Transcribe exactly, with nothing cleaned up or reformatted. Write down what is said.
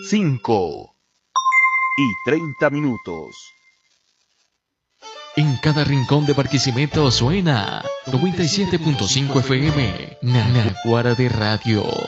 cinco y treinta minutos. En cada rincón de Barquisimeto suena noventa y siete punto cinco F M, Naguará de Radio.